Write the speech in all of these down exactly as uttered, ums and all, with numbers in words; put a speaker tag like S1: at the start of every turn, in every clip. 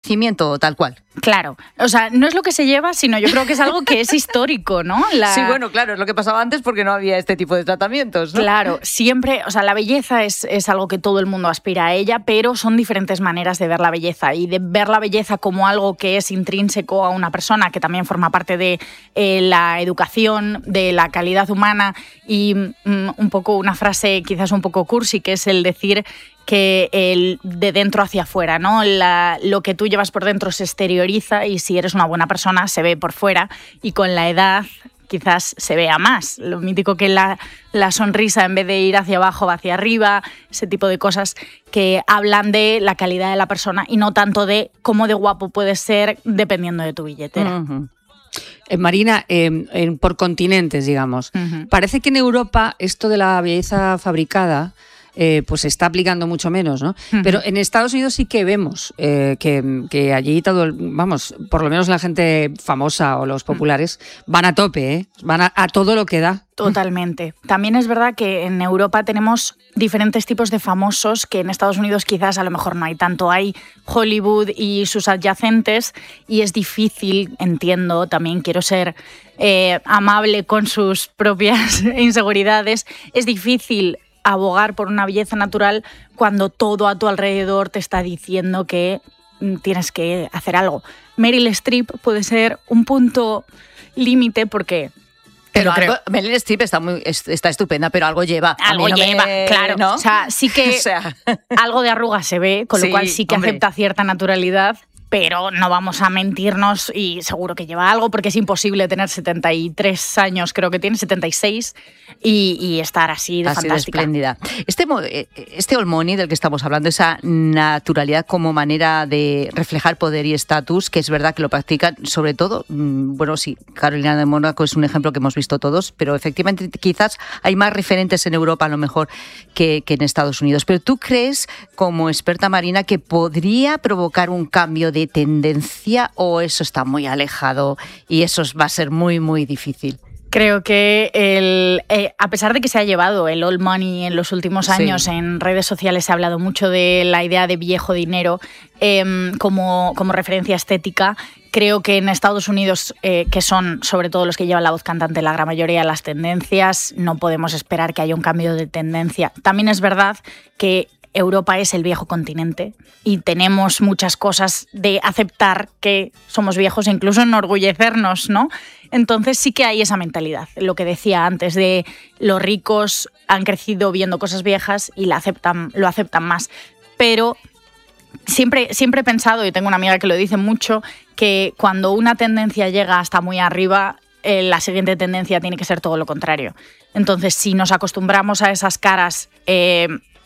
S1: envejecimiento tal cual.
S2: Claro, o sea, no es lo que se lleva, sino yo creo que es algo que es histórico, ¿no? La...
S1: Sí, bueno, claro, es lo que pasaba antes porque no había este tipo de tratamientos, ¿no?
S2: Claro, siempre, o sea, la belleza es, es algo que todo el mundo aspira a ella, pero son diferentes maneras de ver la belleza y de ver la belleza como algo que es intrínseco a una persona, que también forma parte de eh, la educación, de la calidad humana y mm, un poco una frase quizás un poco cursi, que es el decir que el de dentro hacia afuera, ¿no? La, lo que tú llevas por dentro se exterioriza y si eres una buena persona se ve por fuera y con la edad quizás se vea más. Lo mítico que la, la sonrisa en vez de ir hacia abajo va hacia arriba, ese tipo de cosas que hablan de la calidad de la persona y no tanto de cómo de guapo puedes ser dependiendo de tu billetera.
S3: Uh-huh. Eh, Marina, eh, eh, por continentes, digamos. Uh-huh. Parece que en Europa esto de la belleza fabricada Eh, pues se está aplicando mucho menos, ¿no? Uh-huh. Pero en Estados Unidos sí que vemos eh, que, que allí todo, el, vamos, por lo menos la gente famosa o los populares uh-huh. van a tope, ¿eh? Van a, a todo lo que da.
S2: Totalmente. También es verdad que en Europa tenemos diferentes tipos de famosos que en Estados Unidos quizás a lo mejor no hay tanto. Hay Hollywood y sus adyacentes y es difícil, entiendo, también quiero ser eh, amable con sus propias inseguridades, es difícil abogar por una belleza natural cuando todo a tu alrededor te está diciendo que tienes que hacer algo. Meryl Streep puede ser un punto límite porque...
S1: Pero algo, Meryl Streep está, muy, está estupenda, pero algo lleva.
S2: Algo no lleva, me... claro.
S1: ¿no?
S2: O sea, sí que o sea... algo de arruga se ve, con lo sí, cual sí que hombre. acepta cierta naturalidad, pero no vamos a mentirnos y seguro que lleva algo porque es imposible tener setenta y tres años, creo que tiene setenta y seis, y, y estar así de
S1: así
S2: fantástica.
S1: De espléndida. Este, este All Money del que estamos hablando, esa naturalidad como manera de reflejar poder y estatus, que es verdad que lo practican sobre todo, bueno, sí, Carolina de Mónaco es un ejemplo que hemos visto todos, pero efectivamente quizás hay más referentes en Europa a lo mejor que, que en Estados Unidos. Pero ¿tú crees, como experta Marina, que podría provocar un cambio de tendencia o eso está muy alejado y eso va a ser muy, muy difícil?
S2: Creo que el, eh, a pesar de que se ha llevado el old money en los últimos años, sí. En redes sociales se ha hablado mucho de la idea de viejo dinero eh, como, como referencia estética. Creo que en Estados Unidos, eh, que son sobre todo los que llevan la voz cantante la gran mayoría de las tendencias, no podemos esperar que haya un cambio de tendencia. También es verdad que Europa es el viejo continente y tenemos muchas cosas de aceptar que somos viejos e incluso enorgullecernos, ¿no? Entonces sí que hay esa mentalidad, lo que decía antes, de los ricos han crecido viendo cosas viejas y la aceptan, lo aceptan más. Pero siempre, siempre he pensado, y tengo una amiga que lo dice mucho, que cuando una tendencia llega hasta muy arriba, eh, la siguiente tendencia tiene que ser todo lo contrario. Entonces, si nos acostumbramos a esas caras Eh,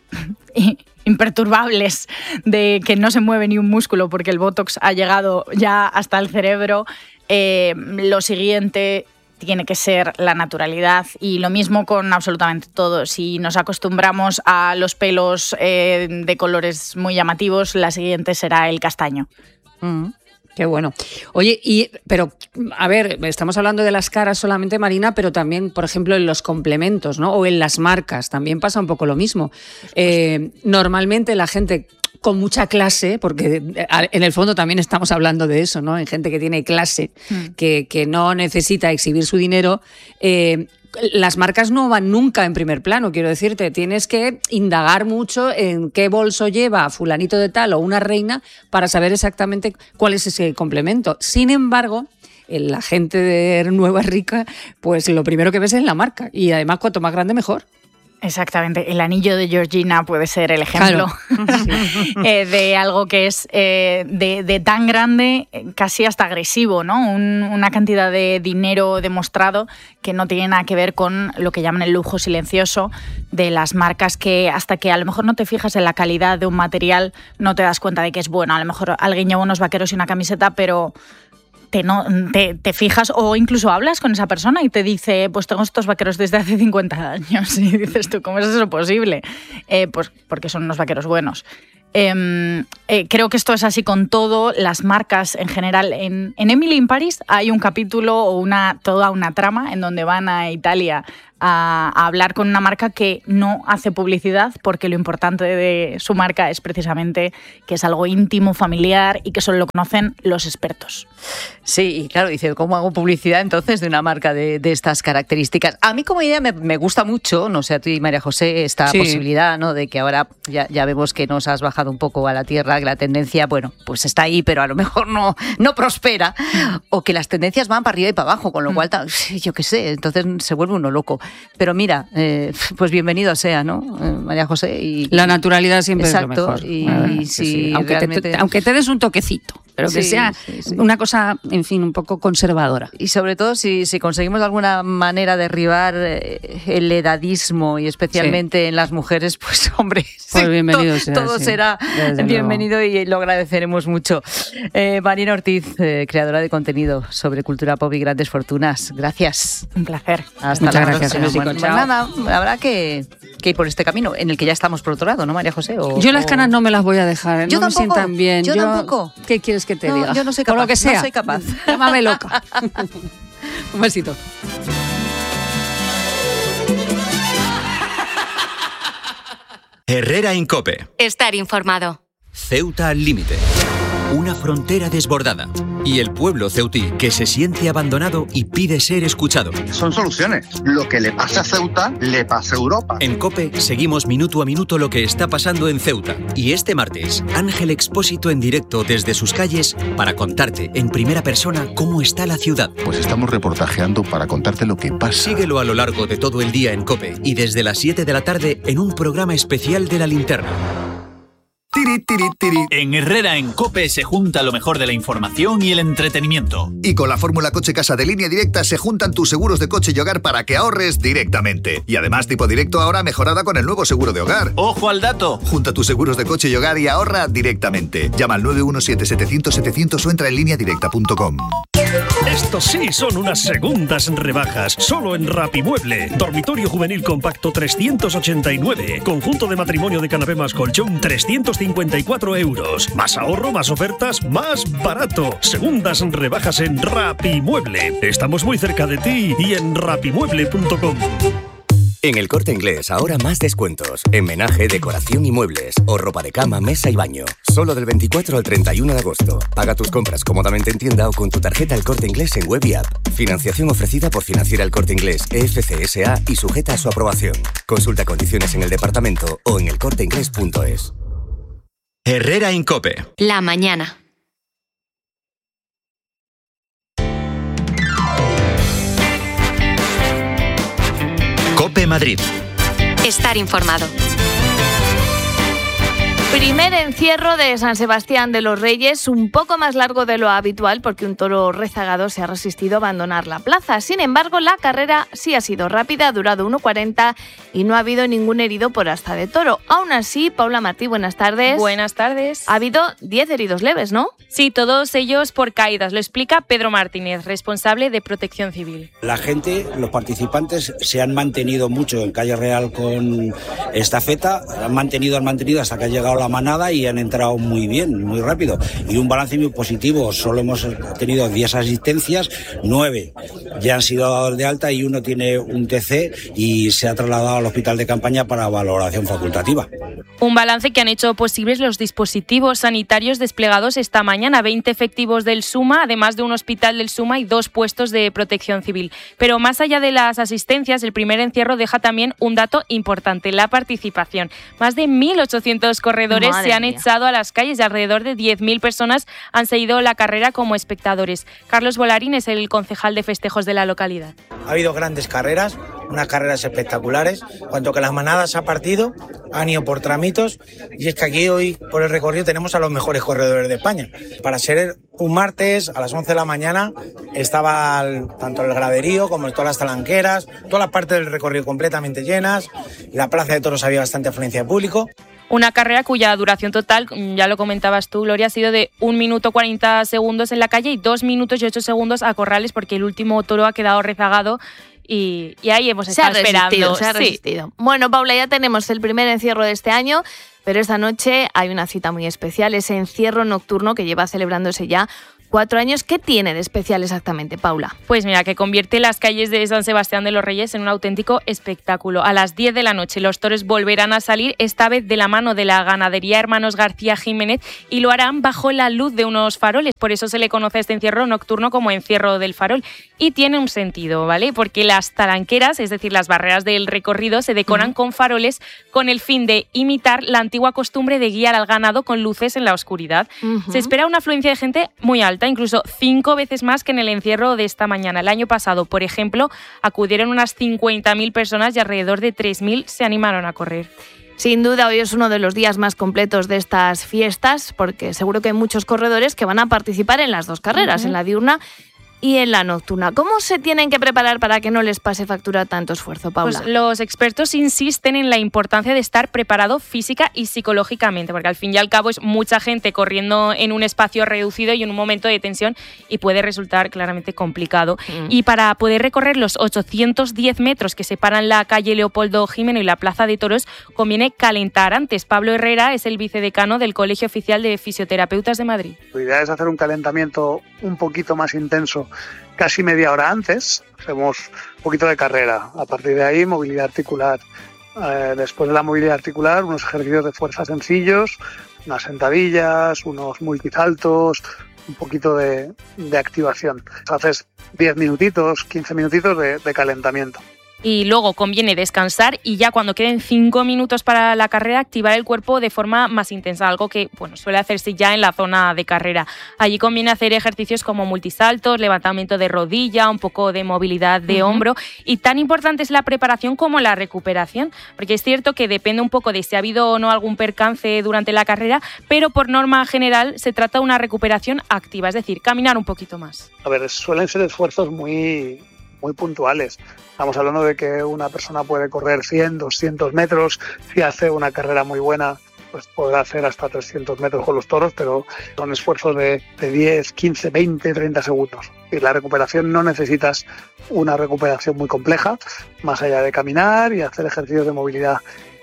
S2: imperturbables de que no se mueve ni un músculo porque el Botox ha llegado ya hasta el cerebro, eh, lo siguiente tiene que ser la naturalidad y lo mismo con absolutamente todo. Si nos acostumbramos a los pelos eh, de colores muy llamativos, la siguiente será el castaño.
S3: Mm. Qué bueno. Oye, y pero a ver, estamos hablando de las caras solamente, Marina, pero también, por ejemplo, en los complementos, ¿no? O en las marcas, también pasa un poco lo mismo. Eh, normalmente la gente con mucha clase, porque en el fondo también estamos hablando de eso, ¿no? En gente que tiene clase, mm. que, que no necesita exhibir su dinero, eh, las marcas no van nunca en primer plano, quiero decirte, tienes que indagar mucho en qué bolso lleva fulanito de tal o una reina para saber exactamente cuál es ese complemento. Sin embargo, la gente de nueva rica, pues lo primero que ves es la marca y además cuanto más grande mejor.
S2: Exactamente, el anillo de Georgina puede ser el ejemplo claro. sí. eh, de algo que es eh, de, de tan grande, casi hasta agresivo, ¿no? Un, una cantidad de dinero demostrado que no tiene nada que ver con lo que llaman el lujo silencioso de las marcas, que hasta que a lo mejor no te fijas en la calidad de un material no te das cuenta de que es bueno. A lo mejor alguien lleva unos vaqueros y una camiseta, pero Te, no, te, te fijas o incluso hablas con esa persona y te dice, pues tengo estos vaqueros desde hace cincuenta años. Y dices tú, ¿cómo es eso posible? Eh, pues porque son unos vaqueros buenos. Eh, eh, creo que esto es así con todo, las marcas en general. En, en Emily in Paris hay un capítulo o una, toda una trama en donde van a Italia a, a hablar con una marca que no hace publicidad, porque lo importante de su marca es precisamente que es algo íntimo, familiar y que solo lo conocen los expertos.
S1: Sí, y claro, dice, ¿cómo hago publicidad entonces de una marca de, de estas características? A mí como idea me, me gusta mucho, no sé, a ti, María José, esta sí. posibilidad, ¿no?, de que ahora ya, ya vemos que nos has bajado un poco a la tierra, que la tendencia, bueno, pues está ahí, pero a lo mejor no, no prospera, o que las tendencias van para arriba y para abajo, con lo cual, yo qué sé, entonces se vuelve uno loco. Pero mira, eh, pues bienvenido sea, ¿no, eh, María José? Y,
S3: la naturalidad siempre
S1: exacto,
S3: es lo mejor.
S1: Y,
S3: ver,
S1: y si
S3: sí. aunque,
S1: realmente...
S3: te, aunque te des un toquecito, pero que sí, sea sí, sí. una cosa, en fin, un poco conservadora.
S1: Y sobre todo si, si conseguimos de alguna manera derribar el edadismo, y especialmente sí. en las mujeres, pues hombre,
S3: pues bienvenido
S1: to,
S3: sea,
S1: todo sí. será Desde bienvenido luego. Y lo agradeceremos mucho. Eh, Marina Ortiz, eh, creadora de contenido sobre cultura pop y grandes fortunas. Gracias.
S2: Un placer.
S1: Hasta
S3: Muchas
S1: la
S3: gracias.
S1: próxima. Bueno, pues nada, habrá que, que ir por este camino, en el que ya estamos por otro lado, ¿no, María José? O,
S3: yo las canas no me las voy a dejar,
S1: yo
S3: no
S1: tampoco,
S3: me sientan bien.
S1: Yo,
S3: yo
S1: tampoco.
S3: ¿Qué quieres que te
S1: no,
S3: diga?
S1: Yo no soy capaz.
S3: Por lo que sea.
S1: No soy capaz.
S3: Llámame loca. Un besito.
S4: Herrera en COPE.
S5: Estar informado.
S4: Ceuta al límite. Una frontera desbordada. Y el pueblo ceutí que se siente abandonado y pide ser escuchado.
S6: Son soluciones. Lo que le pasa a Ceuta, le pasa a Europa.
S4: En COPE seguimos minuto a minuto lo que está pasando en Ceuta. Y este martes, Ángel Expósito en directo desde sus calles para contarte en primera persona cómo está la ciudad.
S7: Pues estamos reportajeando para contarte lo que pasa.
S4: Síguelo a lo largo de todo el día en COPE y desde las siete de la tarde en un programa especial de La Linterna.
S8: Tiri, tiri, tiri. En Herrera en COPE se junta lo mejor de la información y el entretenimiento.
S9: Y con la fórmula Coche Casa de Línea Directa se juntan tus seguros de coche y hogar para que ahorres directamente. Y además tipo directo ahora mejorada con el nuevo seguro de hogar.
S8: ¡Ojo al dato!
S9: Junta tus seguros de coche y hogar y ahorra directamente. Llama al nueve uno siete, setecientos, setecientos o entra en línea directa punto com.
S10: Estos sí son unas segundas rebajas, solo en Rapimueble. Dormitorio juvenil compacto trescientos ochenta y nueve. Conjunto de matrimonio de canapé más colchón trescientos cincuenta y cuatro euros. Más ahorro, más ofertas, más barato. Segundas rebajas en Rapimueble. Estamos muy cerca de ti y en rapimueble punto com.
S11: En El Corte Inglés ahora más descuentos. En menaje, decoración y muebles. O ropa de cama, mesa y baño. Solo del veinticuatro al treinta y uno de agosto. Paga tus compras cómodamente en tienda o con tu tarjeta El Corte Inglés en web y app. Financiación ofrecida por Financiera El Corte Inglés E F C S A y sujeta a su aprobación. Consulta condiciones en el departamento o en el corte inglés punto es.
S4: Herrera en COPE.
S5: La mañana.
S4: COPE Madrid.
S5: Estar informado.
S12: Primer encierro de San Sebastián de los Reyes, un poco más largo de lo habitual porque un toro rezagado se ha resistido a abandonar la plaza. Sin embargo, la carrera sí ha sido rápida, ha durado uno cuarenta y no ha habido ningún herido por asta de toro. Aún así, Paula Martí, buenas tardes.
S13: Buenas tardes.
S12: Ha habido diez heridos leves, ¿no?
S13: Sí, todos ellos por caídas. Lo explica Pedro Martínez, responsable de Protección Civil.
S14: La gente, los participantes, se han mantenido mucho en Calle Real con estafeta, han mantenido, han mantenido hasta que ha llegado la manada y han entrado muy bien, muy rápido. Y un balance muy positivo. Solo hemos tenido diez asistencias, nueve ya han sido dados de alta y uno tiene un T C y se ha trasladado al hospital de campaña para valoración facultativa.
S13: Un balance que han hecho posibles los dispositivos sanitarios desplegados esta mañana. veinte efectivos del SUMA, además de un hospital del SUMA y dos puestos de protección civil. Pero más allá de las asistencias, el primer encierro deja también un dato importante, la participación. Más de mil ochocientos corredores Madre se han mía. echado a las calles y alrededor de diez mil personas han seguido la carrera como espectadores. Carlos Volarín es el concejal de festejos de la localidad.
S15: Ha habido grandes carreras, unas carreras espectaculares, cuanto que las manadas ha partido, han ido por tramitos y es que aquí hoy por el recorrido tenemos a los mejores corredores de España. Para ser un martes a las once de la mañana estaba el, tanto el graderío como todas las talanqueras, todas las partes del recorrido completamente llenas, la plaza de toros había bastante afluencia de público.
S13: Una carrera cuya duración total, ya lo comentabas tú, Gloria, ha sido de un minuto cuarenta segundos en la calle y dos minutos y ocho segundos a corrales porque el último toro ha quedado rezagado y, y ahí hemos estado
S12: se ha
S13: esperando.
S12: Resistido, se ha resistido. Sí. Bueno, Paula, ya tenemos el primer encierro de este año, pero esta noche hay una cita muy especial, ese encierro nocturno que lleva celebrándose ya cuatro años. ¿Qué tiene de especial exactamente, Paula?
S13: Pues mira, que convierte las calles de San Sebastián de los Reyes en un auténtico espectáculo. A las diez de la noche los toros volverán a salir, esta vez de la mano de la ganadería Hermanos García Jiménez, y lo harán bajo la luz de unos faroles. Por eso se le conoce a este encierro nocturno como encierro del farol. Y tiene un sentido, ¿vale? Porque las talanqueras, es decir, las barreras del recorrido, se decoran uh-huh. con faroles con el fin de imitar la antigua costumbre de guiar al ganado con luces en la oscuridad. Uh-huh. Se espera una afluencia de gente muy alta, incluso cinco veces más que en el encierro de esta mañana. El año pasado, por ejemplo, acudieron unas cincuenta mil personas y alrededor de tres mil se animaron a correr.
S12: Sin duda, hoy es uno de los días más completos de estas fiestas, porque seguro que hay muchos corredores que van a participar en las dos carreras, uh-huh. en la diurna y en la nocturna. ¿Cómo se tienen que preparar para que no les pase factura tanto esfuerzo, Paula?
S13: Pues los expertos insisten en la importancia de estar preparado física y psicológicamente, porque al fin y al cabo es mucha gente corriendo en un espacio reducido y en un momento de tensión y puede resultar claramente complicado. Mm. Y para poder recorrer los ochocientos diez metros que separan la calle Leopoldo Jimeno y la Plaza de Toros, conviene calentar antes. Pablo Herrera es el vicedecano del Colegio Oficial de Fisioterapeutas de Madrid.
S16: La idea es hacer un calentamiento un poquito más intenso casi media hora antes. Hacemos un poquito de carrera, a partir de ahí movilidad articular. Eh, después de la movilidad articular, unos ejercicios de fuerza sencillos, unas sentadillas, unos multisaltos, un poquito de, de activación. Haces diez minutitos, quince minutitos de, de calentamiento.
S13: Y luego conviene descansar y ya cuando queden cinco minutos para la carrera activar el cuerpo de forma más intensa, algo que bueno, suele hacerse ya en la zona de carrera. Allí conviene hacer ejercicios como multisaltos, levantamiento de rodilla, un poco de movilidad de uh-huh. hombro, y tan importante es la preparación como la recuperación, porque es cierto que depende un poco de si ha habido o no algún percance durante la carrera, pero por norma general se trata de una recuperación activa, es decir, caminar un poquito más.
S16: A ver, suelen ser esfuerzos muy... muy puntuales. Estamos hablando de que una persona puede correr cien, doscientos metros, si hace una carrera muy buena, pues podrá hacer hasta trescientos metros con los toros, pero son esfuerzos de, de diez, quince, veinte, treinta segundos. Y la recuperación no necesitas una recuperación muy compleja, más allá de caminar y hacer ejercicios de movilidad.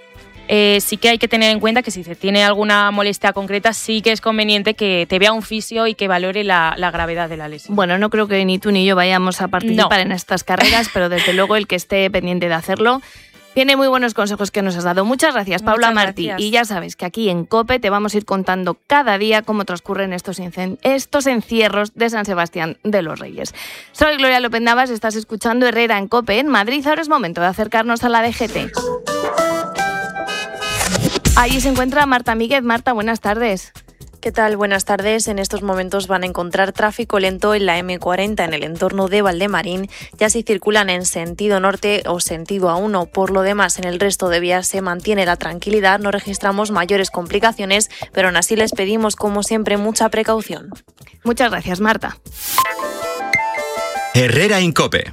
S13: Eh, sí que hay que tener en cuenta que si se tiene alguna molestia concreta, sí que es conveniente que te vea un fisio y que valore la, la gravedad de la lesión.
S12: Bueno, no creo que ni tú ni yo vayamos a participar no. en estas carreras, pero desde luego el que esté pendiente de hacerlo tiene muy buenos consejos que nos has dado. Muchas gracias, Paula Martí. Y ya sabes que aquí en COPE te vamos a ir contando cada día cómo transcurren estos, incen- estos encierros de San Sebastián de los Reyes. Soy Gloria López Navas, estás escuchando Herrera en COPE en Madrid. Ahora es momento de acercarnos a la D G T. Allí se encuentra Marta Míguez. Marta, buenas tardes.
S17: ¿Qué tal? Buenas tardes. En estos momentos van a encontrar tráfico lento en la eme cuarenta en el entorno de Valdemarín, ya si circulan en sentido norte o sentido A uno. Por lo demás, en el resto de vías se mantiene la tranquilidad, no registramos mayores complicaciones, pero aún así les pedimos, como siempre, mucha precaución.
S12: Muchas gracias, Marta.
S18: Herrera en COPE.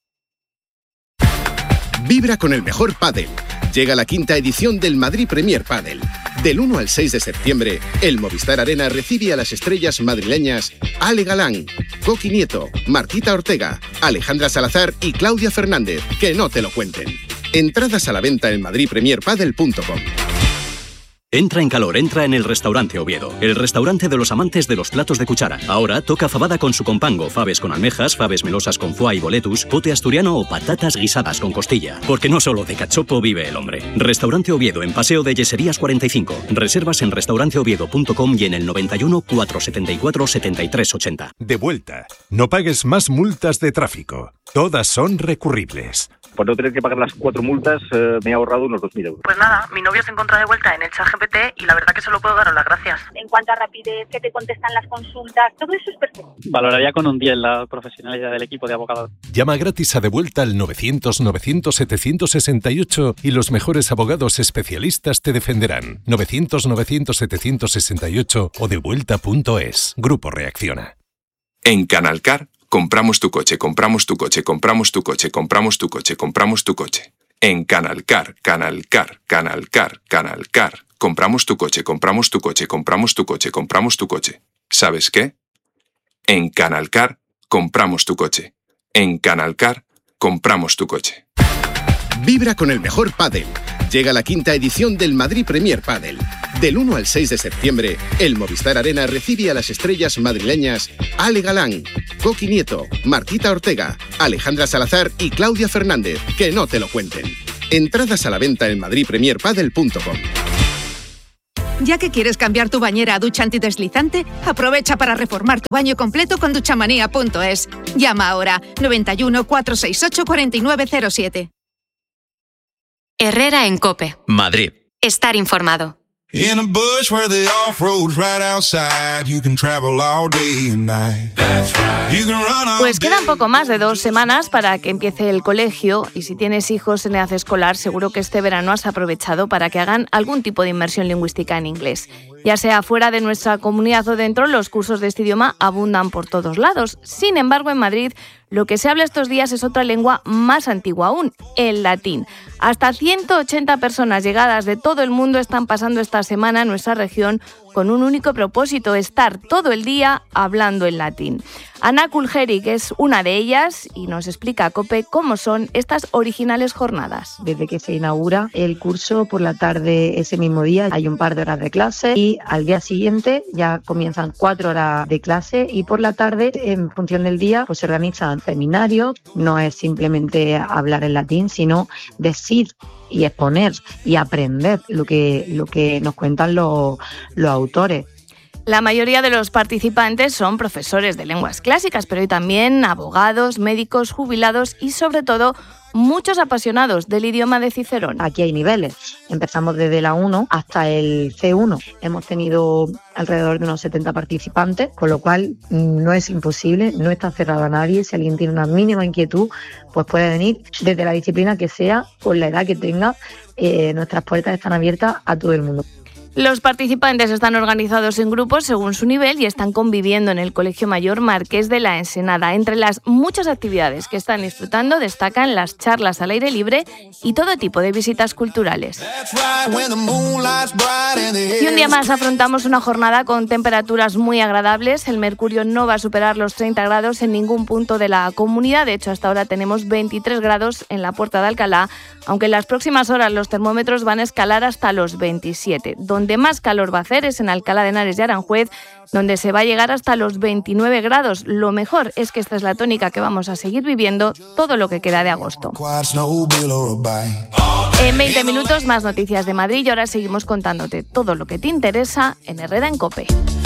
S18: Vibra con el mejor pádel. Llega la quinta edición del Madrid Premier Padel. Del uno al seis de septiembre, el Movistar Arena recibe a las estrellas madrileñas Ale Galán, Coqui Nieto, Martita Ortega, Alejandra Salazar y Claudia Fernández. Que no te lo cuenten. Entradas a la venta en madrid premier padel punto com.
S4: Entra en calor, entra en el Restaurante Oviedo, el restaurante de los amantes de los platos de cuchara. Ahora toca fabada con su compango, faves con almejas, faves melosas con foie y boletus, pote asturiano o patatas guisadas con costilla. Porque no solo de cachopo vive el hombre. Restaurante Oviedo en Paseo de Yeserías cuarenta y cinco. Reservas en restaurante oviedo punto com y en el noventa y uno, cuatrocientos setenta y cuatro, setenta y tres ochenta.
S19: De vuelta. No pagues más multas de tráfico. Todas son recurribles.
S20: Por no tener que pagar las cuatro multas, eh, me he ahorrado unos dos mil euros.
S21: Pues nada, mi novio se encuentra de vuelta en el ChatGPT y la verdad que solo puedo daros las gracias.
S22: En cuanto a rapidez, que te contestan las consultas, todo eso es perfecto.
S23: Valoraría con un diez la profesionalidad del equipo de abogados.
S19: Llama gratis a De Vuelta al novecientos, novecientos, setecientos sesenta y ocho y los mejores abogados especialistas te defenderán. novecientos, novecientos, setecientos sesenta y ocho o devuelta punto es. Grupo Reacciona.
S24: En Canalcar, compramos tu coche, compramos tu coche, compramos tu coche, compramos tu coche, compramos tu coche. En Canalcar, Canalcar, Canalcar, Canalcar. Compramos tu coche, compramos tu coche, compramos tu coche, compramos tu coche. ¿Sabes qué? En Canalcar, compramos tu coche. En Canalcar, compramos tu coche.
S18: Vibra con el mejor pádel. Llega la quinta edición del Madrid Premier Padel. Del uno al seis de septiembre, el Movistar Arena recibe a las estrellas madrileñas Ale Galán, Coqui Nieto, Martita Ortega, Alejandra Salazar y Claudia Fernández. Que no te lo cuenten. Entradas a la venta en madrid premier padel punto com.
S1: Ya que quieres cambiar tu bañera a ducha antideslizante, aprovecha para reformar tu baño completo con duchamanía punto es. Llama ahora noventa y uno, cuatrocientos sesenta y ocho, cuarenta y nueve cero siete.
S5: Herrera en COPE.
S4: Madrid.
S5: Estar informado.
S2: In a bush where the off-road's right outside, you can travel all day and night. That's right. You can run all
S12: Pues quedan poco más de dos semanas para que empiece el colegio y si tienes hijos en edad escolar, seguro que este verano has aprovechado para que hagan algún tipo de inmersión lingüística en inglés. Ya sea fuera de nuestra comunidad o dentro, los cursos de este idioma abundan por todos lados. Sin embargo, en Madrid, lo que se habla estos días es otra lengua más antigua aún, el latín. Hasta ciento ochenta personas llegadas de todo el mundo están pasando esta semana en nuestra región con un único propósito, estar todo el día hablando en latín. Ana Kulgeri, que es una de ellas, y nos explica a COPE cómo son estas originales jornadas.
S3: Desde que se inaugura el curso, por la tarde ese mismo día hay un par de horas de clase y al día siguiente ya comienzan cuatro horas de clase y por la tarde, en función del día, pues se organizan seminarios. No es simplemente hablar en latín, sino decir y exponer y aprender lo que, lo que nos cuentan los, los autores.
S12: La mayoría de los participantes son profesores de lenguas clásicas, pero hay también abogados, médicos, jubilados y sobre todo muchos apasionados del idioma de Cicerón.
S3: Aquí hay niveles, empezamos desde la uno hasta el ce uno. Hemos tenido alrededor de unos setenta participantes, con lo cual no es imposible, no está cerrado a nadie. Si alguien tiene una mínima inquietud, pues puede venir desde la disciplina que sea, con la edad que tenga. Eh, nuestras puertas están abiertas a todo el mundo.
S12: Los participantes están organizados en grupos según su nivel y están conviviendo en el Colegio Mayor Marqués de la Ensenada. Entre las muchas actividades que están disfrutando destacan las charlas al aire libre y todo tipo de visitas culturales. Y un día más afrontamos una jornada con temperaturas muy agradables. El mercurio no va a superar los treinta grados en ningún punto de la comunidad. De hecho, hasta ahora tenemos veintitrés grados en la Puerta de Alcalá, aunque en las próximas horas los termómetros van a escalar hasta los veintisiete. Donde más calor va a hacer es en Alcalá de Henares y Aranjuez, donde se va a llegar hasta los veintinueve grados. Lo mejor es que esta es la tónica que vamos a seguir viviendo todo lo que queda de agosto. En veinte minutos más noticias de Madrid y ahora seguimos contándote todo lo que te interesa en Herrera en COPE.